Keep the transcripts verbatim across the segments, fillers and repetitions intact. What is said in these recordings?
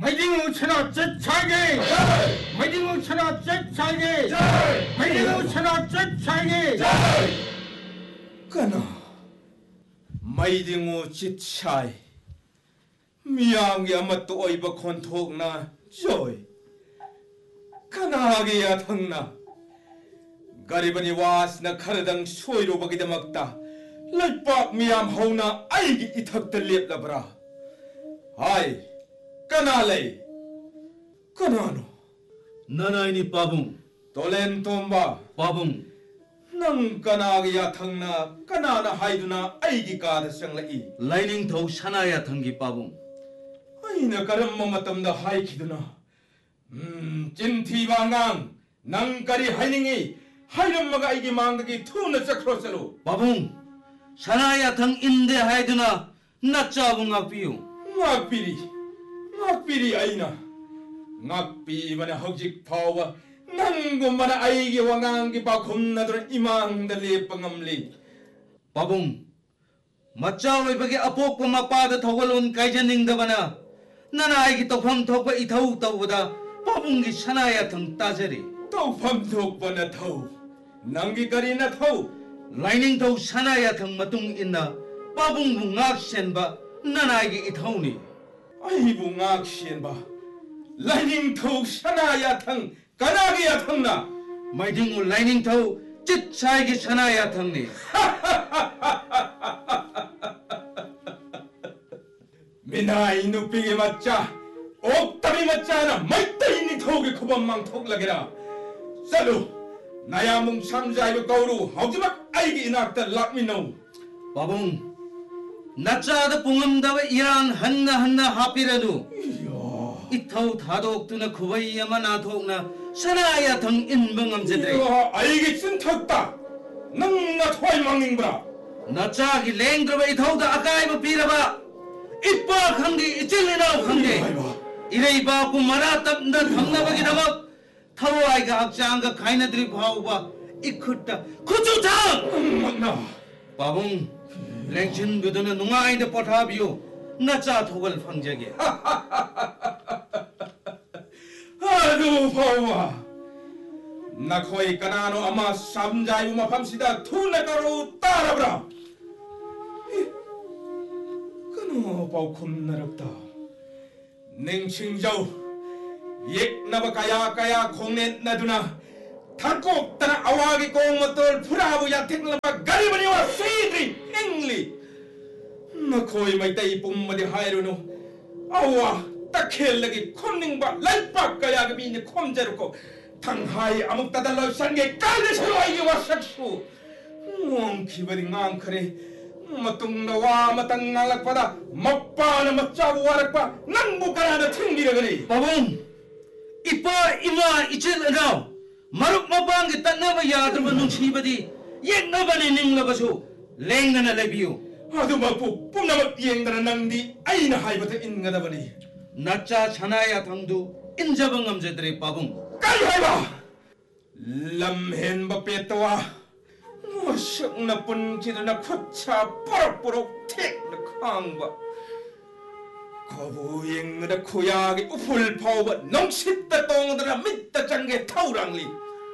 마이딩 천하 zet차게 마이딩 천하 zet차게 마이딩 천하 zet차게 까나 마이딩 zet차이 미양이 아마또 어이바 콘톡나 조이 까나하게 야탕나 가리바니 와스나 카르당 소이로 바기다 막다 랄박 미암 하우나 아이기 이탁들 랩라브라 아이 까나레 까나노 나나이니 빠붕 돌렌 톰바 빠붕 능 까나하게 야탕나 까나나 하이두나 아이기 까다 쌍라이 라이닝 더우 샤나야 탕기 빠붕 아이나 까름 마마땀다 하이키두나 음 찐티방강 낭까리 하이닝이 하이름마가 이기 망각이 투나 짝크로셀로 빠붕 샤나야 탕 인데 하이드나 나짜붕 악비유 ngakpiri ngakpiri aina ngakpi mana hojik pawa nanggo mana aigi wangangi pa khumna dron imang dali pangamli 빠붕 마짜오이 버게 아포코 마빠다 더걸온 가이자닝다바나 나나 아이기 떡팜 덕바 이타우 떠보다 빠붕기 샤나야 탕 따제리 tau pham thok bana thau nangi karina thau 라이닝 더우 샤나야 탕 마tung 인나 빠붕부 ngaksen바 나나에게 이타오니 aibu ngak sien ba lining thau sanaya thang kanagi thangna 마이딩우 라이닝 더우 찢차에게 샤나야 탕니 미나이 누피게 맞자 옥다리 맞자나 마이따이니 thau게 코밤망 톡라게라 살루 나야뭉 삼자이고 가우루 하우지막 아이기 이낙다 락미노 빠붕 나짜다 뽕음다와 이란 한나 한나 하피라도 이타우 다독드나 쿠바이야만 나독나 샤나야 당 인방암제들이 이야 아이기 찐탁다 낭나 토이 망닝브라 나짜기 랭드라바 이타우다 아까이바 비라바 이빠 강기 이찔리나우 강기 이레이바 꾸마라 땀다 당나바기다막 타와이가 악장가 가이나들이 바오바 이크다 구주탕 맞나 빠붕 랭친 부드는 농아이데 포타비오 나짜 토글 황제게 아주 파와 나 거의 까나노 아마 삼자이 우마 밤시다 투나가로 따라브라 그노 바우 콤나럽다 냉칭자우 옛나바 까야 까야 공넷 나두나 닭곡 따나 아와기 공모돌 프라부 야택나바 가리바니와 세이드리 앵리 나 거의 마이따 이쁨마디 하이루노 아와 딱헬라기 콤닝바 랄박 까야기 미니 콤자루고 당하이 아묵다달라 산게 깔레서로 아이기 와삭수 몽키바디 낭카레 마뚱나와 마땅 날락바다 먹바나 먹자고 와락바 낭부까나나 튕기려그니 빠붕 이빠 이마 이찔라나우 마룩 마방게 딴나바 야드르바 눈치바디 옛나바니 닝라바수 랭나나 레비유 아두 마포 뿜나마 이행다나 낭디 아이나 하이버터 인가다바니 나짜 샤나야 당두 인자방 암제들의 빠붕 까이 하이바 람헨바 빼떠와 무식 나쁜 기르나 코차 뽀록뽀록 택나 캉바 거부 잉느라 코야기 우풀 파오바 농싯다 똥드라 밑다 짱게 타우랑리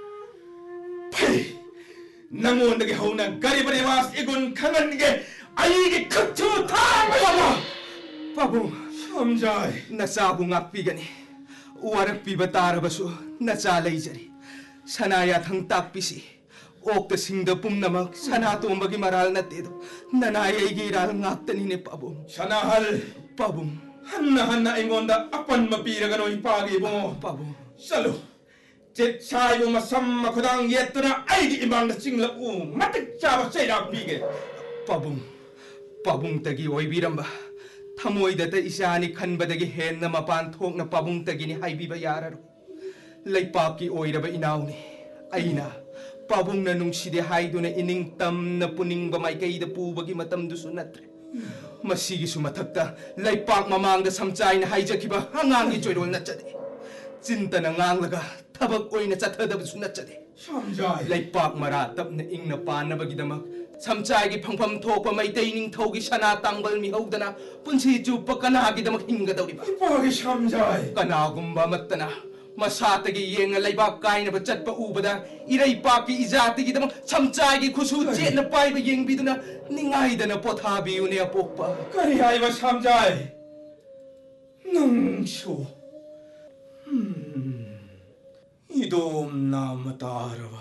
파이 나무원덕이 하우나 가리바리 와스 이군 강한게 아이게 크투 타마야마 바보 삼자이 nasabu ngakpigani uwarak piba tarabasu nasalay sanaya thang takpisi okta singda pumnamak sanato magi maral na tedo nanaya igiral ngaktani ni pabong sanahal pabong 한나 한나 잉온다 아pan mapiraga ipagi mo pabong 살로 제 차이고 마삼마 그당 옛더나 아이기 이방다 찡라우 마뜩 잡아 세라 비게 pabong pabong tagi oibiramba tamoidata isani khanbadagi henna mapan thok na pabong tagi ni haibiba yararo laipaki oiraba inauni aina pabong na nungside haiduna ining tam na puning ba may kaida pubagi matam duso natre masigi sumatakta laipak mamangda samchay na haijakiba hangangi joyrol natchade cinta na nganglaga tabag oy na chathadab sunatchade 삼자이 laipak maratap na ing na panabagidamak 삼자에게 평범 토과 마이데이 닝토기 샤나 땅벌 미호우다나 분시 주빠 까나하기다막 힘가다우리바 이빠기 삼자이 까나군바 맞다나 마사타기 예nga laibak kainaba chatpa ubada iray paki izatigidamak samchaigi khusu chetna paiba yengbiduna ningaidana pothabiune apokpa 그리 아이바 삼자이 능쇼 음 이돔 나무다르바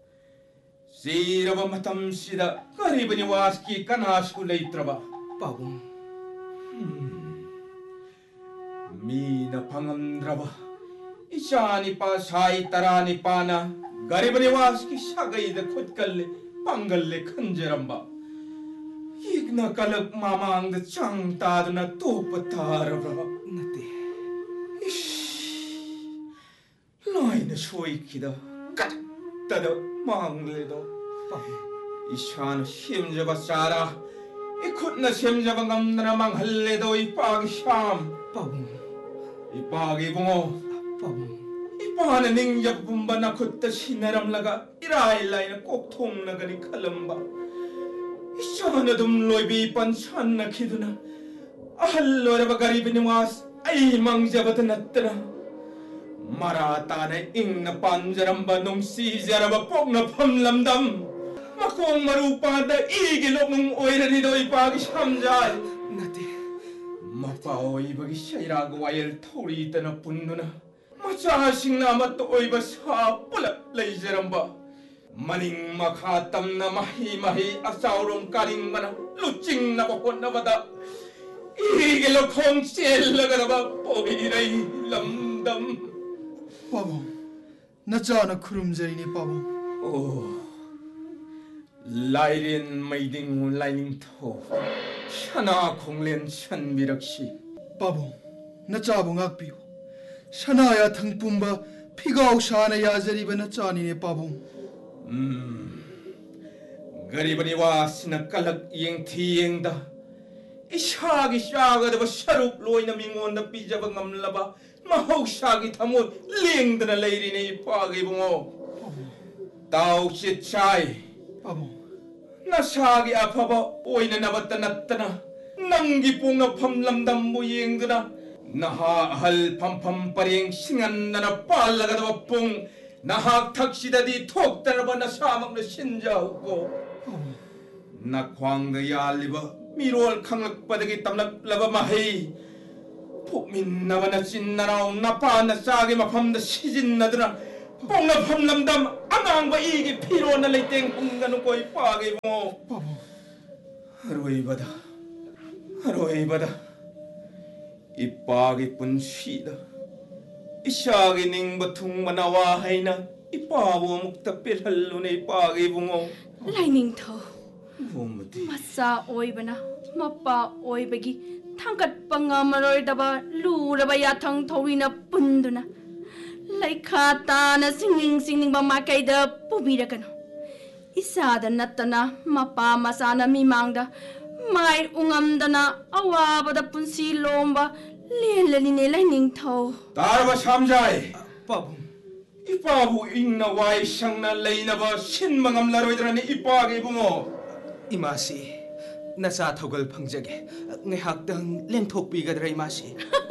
시라바 마탐시다 그리브니 와스키 까나시고 레이트라바 pabung 미나 방음드라바 इशानी पा साई तरानी पाना गरीब निवास की शागई द खुद कल्ले पंगल्ले खंजरंबा एक न कलक मामांग द चंग ताद न तो पतार ब्रा nate इश लाइन शोई किदा कट तद मांगले दो pabung इशान शिमजबा सारा 이 खुद न शिमजबा गमना मांगले दो 이 पाग शाम pabung 이 पागी बुंगो pabung 이빠는 닝잡분바나 콧다 시내람라가 이라일라이나 꼭 통나가니 칼럼바 이샤나 좀 로이비 이빤 찬나 키드나 아할로라바 가리비니 와스 아이 망자바다 났더라 마라타네 잉나 반자람바 농시자라바 뽕나 펌람담 마콩 마루빠다 이길롱 오이라니도 이빠기 삼자 nate 마빠오 이버기 샤이라고 와일 토리 있다나 분누나 자식 남아 또 오이바 사뿔라 레이제람바 마닝 마카 땀나 마히 마히 아싸오롬 까링마나 루찡 나고 혼나바다 이길로 콩치엘라가라바 뽀비라이 람담 Pabong, nachana kurumjaini pabong. 오 라이린 메이딩 라이닝 토 샤나 콩렌 션비럭시 Pabong, nachabong agpiyo. Shanaya thangpumba phigaw shana yazariba nachani ne pabong. 음, गरीबनी वासिना कलक येंग थियेंगदा इशागी शागदबा शरुप लोइना मिंगोंदा पिजबा ngamlaba mahaushagi thamo lengdana leirine ipagi bungo tau chit chai Pabong, nasagi afaba oina nabatta nattana nangi punga phamlamdam bu yengdana naha hal phampham pareng singanna palagadaba pung 나학 탁시다디 톡다라바 나 사막나 신자하고 나 광가 얄리바 미로알 강락바닥이 땀락라바 마헤이 폭민나바 나 찐나라오 나빠 나 싸게 마팜다 시진나드나 뽕나 팜남담 아망바 이게 피로나 레이땡 홍가는 거이 빠게 뭐 Pabong, 하루이바다 하루이바다 이 빠게 뿐 쉬다 이샤기 닝바퉁 마나와 하이나 이빠보 묵다 뺄할로네 이빠기 붕어 라이닝터 뭐무디 마사 오이바나 마빠 오이베기 탕갓 방아마로이다바 루라바 야탕 토리나 뿐두나 라이카타나 싱닝 싱닝 바마카이다 부비라가노 이사다 나타나 마빠 마사나 미망다 마이 웅암다나 아와바다 뿐시 롬바 렐레니네 라이닝터 따라봐 삼자이 pabong 이빠보 잉나 와이 샹나 레이나바 신망암라로이드라니 이빠기 붕어 imasi nasa thogal phangjage ngaihak dang lengthokpigadra imasi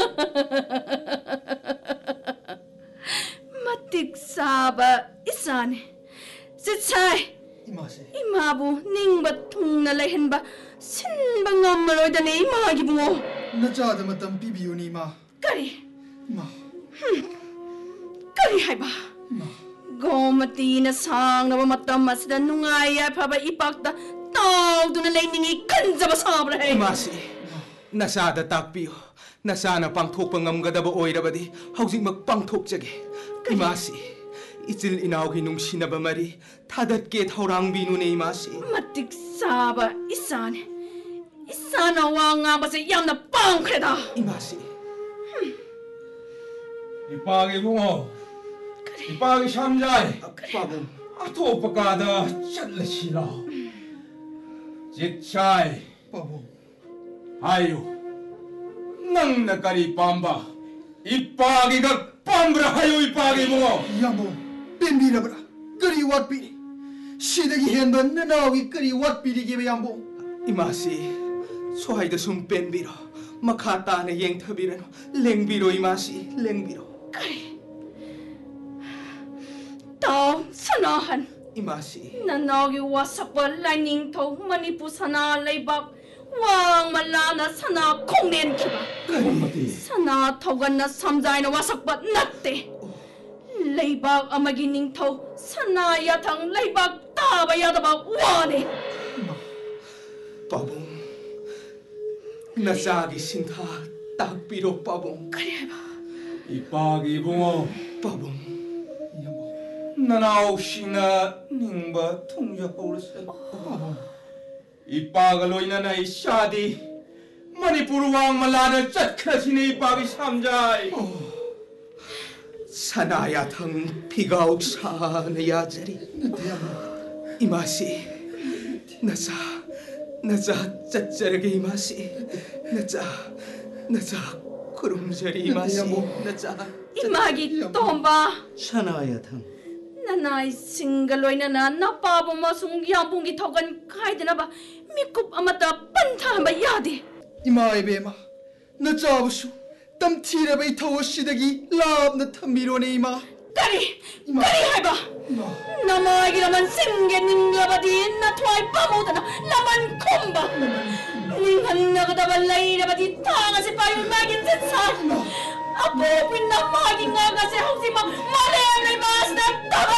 matik saba isane sitsai imase. 이마부 닝바 퉁나 레헨바 신방암 말로이다네 이마기 붕어 Nachada matam pibiyuni ma. 까리 Ma, 까리 하이바 ma. 고마티나 상나바 마땀 마스다 누가야 파바 이박다 따우두나 레이닝이 간자바 사브라 해 imasi nasada takpiyo nasana pangthokpa ngamgadaba oirabadi haujingmak pangthokjage imasi ichil inaugi nungsinaba mari thadatke thaurangbinune imasi 마틱 사바 이사네 이사나 왕아바세 양나 빵크레다 imasi 이빠기 붕어 이빠기 삼자이 pabong 아토빠가다 찰라시라 짓차이 Pabong, 아유 낭나까리 빰바 이빠기가 빰브라 하요 이빠기 붕어 yamo, pembira bra. Kari wat pini. 시댁이 henba nanawi kari watpirige bayambo. 이마시 소하이드 숨 뺀비로 마카타네 옌터비레노 랭비로 이마시 랭비로. Kari. Tao sanahan. 이마시 Nanagi wasak ba lining to manipu sana laybak wang malana sana kongnen kiba. Sana tawgan na samjay na wasak ba natte. Laybak amagining to sana yatang laybak taba yata ba wane. 빠봉 나사기 신타 딱비로 빠봉. Kari ba? 이빠기 붕어 빠봉 나나옥시나 닝바 통역하오르세 이빠가로 인한 이 샤디 머니푸르 왕말라를 짝크라시네 이빠기 삼자이 사나야 당 비가옥 사네 야자리 이마시 나자 나자 짜짜르게 이마시 나자 나자 구름자리 이마시 나자 Imagi tomba. 사나야 당 Nanay singgaloy na na napabo masung yambong gitogan kahit na ba mikup amata pantahan ba yadi. Imae bema. Nachabusu. Tamtira bay tawo shidagi lab na tambirone ima. Kari! Kari hai ba? Namagi naman singgen ningla ba di na tuway pamuta na laman kumba. Ninghan na katabalay na ba di tanga si payo maging sensan. Ako pinamagi nga kasi hong si ma malem na mas na tama